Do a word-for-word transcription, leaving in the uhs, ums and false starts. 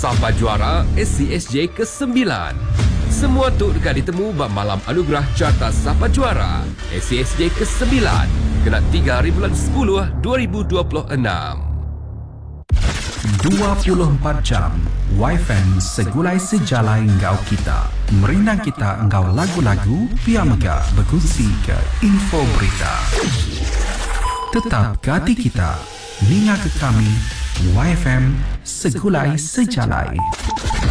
Sapa Juara S C S J kesembilan. Semua tu dekat ditemu bab malam anugerah Carta Sapa Juara S C S J kesembilan kena tiga hari bulan sepuluh dua ribu dua puluh enam. dua puluh empat jam Y F M segulai sejalai engkau kita. Merinang kita engkau lagu-lagu Pia Mega berkongsi ke info berita. Tetap ke hati kita, ninga ke kami Y F M segulai sejalai.